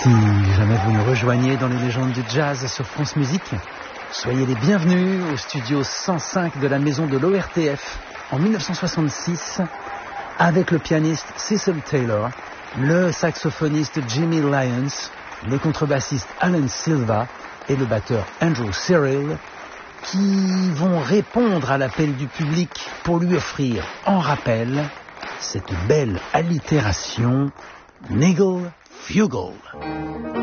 Si jamais vous nous rejoignez dans les légendes du jazz sur France Musique, soyez les bienvenus au studio 105 de la maison de l'ORTF en 1966 avec le pianiste Cecil Taylor, le saxophoniste Jimmy Lyons, le contrebassiste Alan Silva et le batteur Andrew Cyril qui vont répondre à l'appel du public pour lui offrir en rappel cette belle allitération Niggle Fugle.